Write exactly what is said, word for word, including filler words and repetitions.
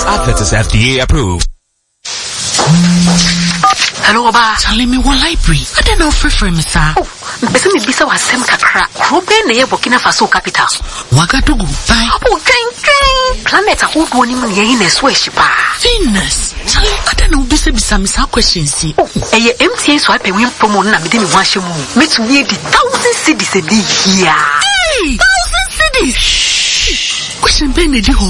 advert is F D A approved. Hello, Oba. Tell me what library. I don't know for free, sir. Oh, Bessa me bisa wa sem kakra. Krobe na ye Burkina Faso capital. Wagadugu. Bye. Oh, train train. Planet a whole one in ye in a swish pa. Venus. Tell I don't know bisa bisa me sa questions. Oh, eh ye M T N so I pay win promo na me dey me wan shemu. Me to me di thousand cities a day here. Hey, thousand cities. Question ben e di